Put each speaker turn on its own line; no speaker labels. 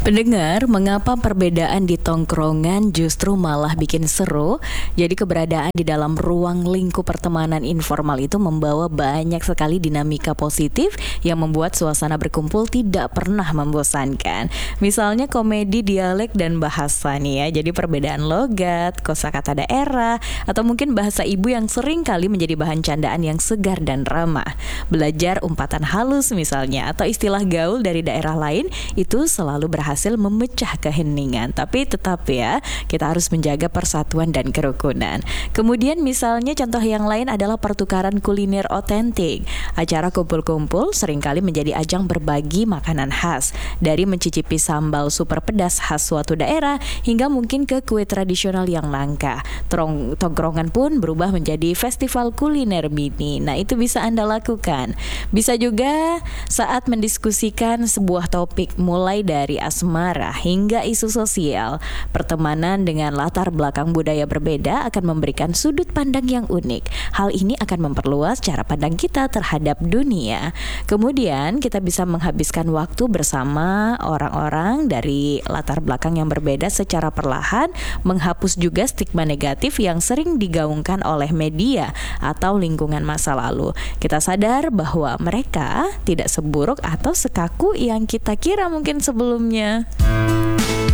Pendengar, mengapa perbedaan di tongkrongan justru malah bikin seru? Jadi keberadaan di dalam ruang lingkup pertemanan informal itu membawa banyak sekali dinamika positif yang membuat suasana berkumpul tidak pernah membosankan. Misalnya komedi dialek dan bahasa nih ya. Jadi perbedaan logat, kosakata daerah, atau mungkin bahasa ibu yang sering kali menjadi bahan candaan yang segar dan ramah. Belajar umpatan halus misalnya atau istilah gaul dari daerah lain itu selalu berhasil memecah keheningan. Tapi tetap ya, kita harus menjaga persatuan dan kerukunan. Kemudian misalnya contoh yang lain adalah pertukaran kuliner otentik. Acara kumpul-kumpul seringkali menjadi ajang berbagi makanan khas. Dari mencicipi sambal super pedas khas suatu daerah hingga mungkin ke kue tradisional yang langka. Tongkrongan pun berubah menjadi festival kuliner mini. Nah, itu bisa Anda lakukan. Bisa juga saat mendiskusikan sebuah topik mulai dari asmara hingga isu sosial. Pertemanan dengan latar belakang budaya berbeda akan memberikan sudut pandang yang unik. Hal ini akan memperluas cara pandang kita terhadap dunia. Kemudian kita bisa menghabiskan waktu bersama orang-orang dari latar belakang yang berbeda secara perlahan, menghapus juga stigma negatif yang sering digaungkan oleh media atau lingkungan masa lalu. Kita sadar bahwa mereka tidak seburuk atau sekaku yang kita kira mungkin sebelumnya.